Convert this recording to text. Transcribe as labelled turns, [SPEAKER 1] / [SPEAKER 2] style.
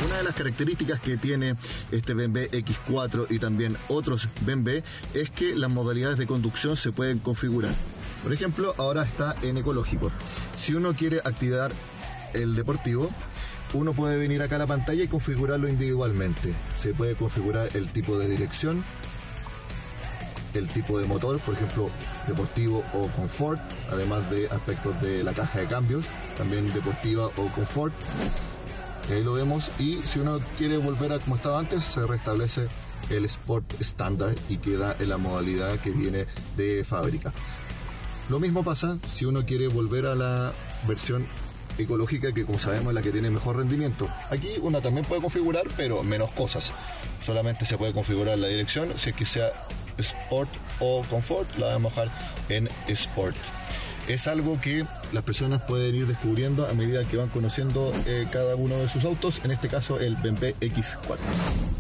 [SPEAKER 1] Una de las características que tiene este BMW X4 y también otros BMW es que las modalidades de conducción se pueden configurar. Por ejemplo, ahora está en ecológico. Si uno quiere activar el deportivo, uno puede venir acá a la pantalla y configurarlo individualmente. Se puede configurar el tipo de dirección, el tipo de motor, por ejemplo, deportivo o confort, además de aspectos de la caja de cambios, también deportiva o confort. Ahí lo vemos, y si uno quiere volver a como estaba antes, se restablece el Sport estándar y queda en la modalidad que viene de fábrica. Lo mismo pasa si uno quiere volver a la versión ecológica, que como sabemos es la que tiene mejor rendimiento. Aquí uno también puede configurar, pero menos cosas. Solamente se puede configurar la dirección, si es que sea Sport o Comfort, la vamos a dejar en Sport. Es algo que las personas pueden ir descubriendo a medida que van conociendo cada uno de sus autos, en este caso el BMW X4.